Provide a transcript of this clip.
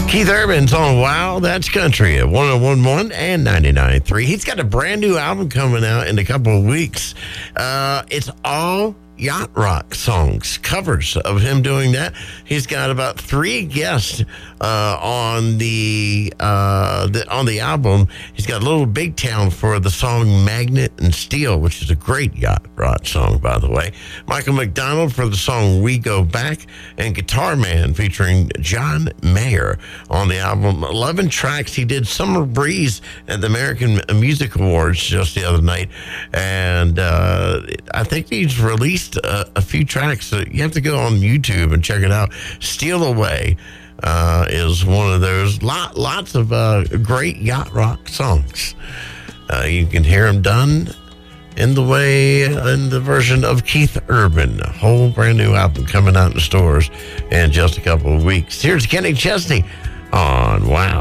Keith Urban's on Wow, That's Country at 101.1 and 99.3. He's got a brand new album coming out in a couple of weeks. It's all yacht rock songs, covers of him doing that. He's got about 3 guests on the album. He's got Little Big Town for the song Magnet and Steel, which is a great yacht rock song, by the way. Michael McDonald for the song We Go Back, and Guitar Man featuring John Mayer on the album. 11 tracks. He did Summer Breeze at the American Music Awards just the other night, and I think he's released a few tracks. So you have to go on YouTube and check it out. Steal Away is one of those. Lots of great yacht rock songs. You can hear them done in the version of Keith Urban. A whole brand new album coming out in the stores in just a couple of weeks. Here's Kenny Chesney on Wow.